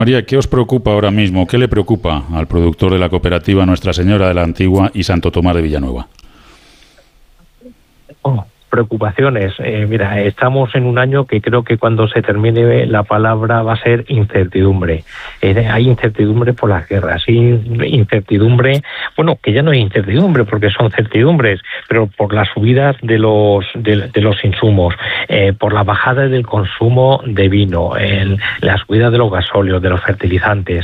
María, ¿qué os preocupa ahora mismo? ¿Qué le preocupa al productor de la cooperativa Nuestra Señora de la Antigua y Santo Tomás de Villanueva? Preocupaciones. Mira, estamos en un año que creo que cuando se termine la palabra va a ser incertidumbre. Hay incertidumbre por las guerras, incertidumbre, bueno, que ya no es incertidumbre porque son certidumbres, pero por las subidas de los insumos, por la bajada del consumo de vino, la subida de los gasóleos, de los fertilizantes.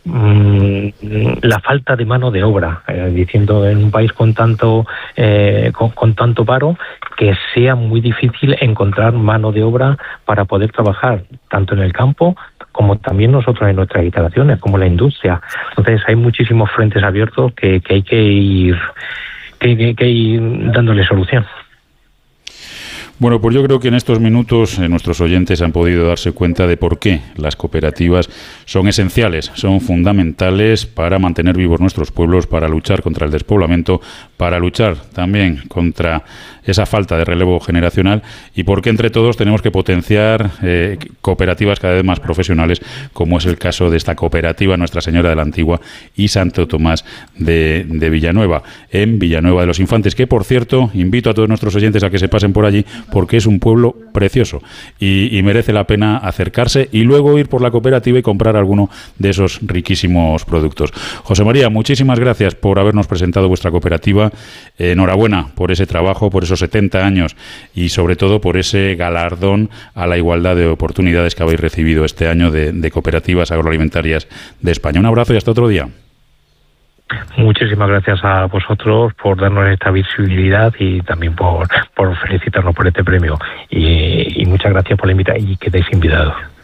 La falta de mano de obra, diciendo en un país con tanto paro, que sea muy difícil encontrar mano de obra para poder trabajar tanto en el campo como también nosotros en nuestras instalaciones, como la industria. Entonces hay muchísimos frentes abiertos que hay que ir dándole solución. Bueno, pues yo creo que en estos minutos nuestros oyentes han podido darse cuenta de por qué las cooperativas son esenciales, son fundamentales para mantener vivos nuestros pueblos, para luchar contra el despoblamiento, para luchar también contra esa falta de relevo generacional y por qué entre todos tenemos que potenciar cooperativas cada vez más profesionales, como es el caso de esta cooperativa Nuestra Señora de la Antigua y Santo Tomás de Villanueva, en Villanueva de los Infantes, que por cierto invito a todos nuestros oyentes a que se pasen por allí, porque es un pueblo precioso y merece la pena acercarse y luego ir por la cooperativa y comprar alguno de esos riquísimos productos. José María, muchísimas gracias por habernos presentado vuestra cooperativa. Enhorabuena por ese trabajo, por esos 70 años y sobre todo por ese galardón a la igualdad de oportunidades que habéis recibido este año de cooperativas agroalimentarias de España. Un abrazo y hasta otro día. Muchísimas gracias a vosotros por darnos esta visibilidad y también por felicitarnos por este premio. Y muchas gracias por la invitación y quedéis invitados.